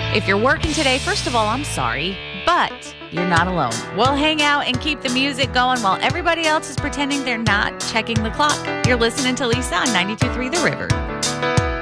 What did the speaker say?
If you're working today, first of all, I'm sorry, but you're not alone. We'll hang out and keep the music going while everybody else is pretending they're not checking the clock. You're listening to Lisa on 92.3 The River.